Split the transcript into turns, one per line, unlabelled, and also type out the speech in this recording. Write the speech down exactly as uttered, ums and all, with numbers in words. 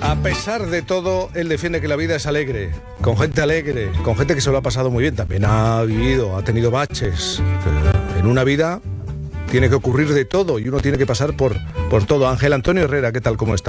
A pesar de todo, él defiende que la vida es alegre, con gente alegre, con gente que se lo ha pasado muy bien. También ha vivido, ha tenido baches. En una vida tiene que ocurrir de todo y uno tiene que pasar por, por todo. Ángel Antonio Herrera, ¿qué tal? ¿Cómo está?